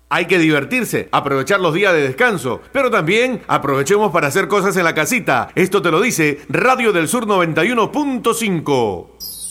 Hay que divertirse, aprovechar los días de descanso, pero también aprovechemos para hacer cosas en la casita. Esto te lo dice Radio del Sur 91.5.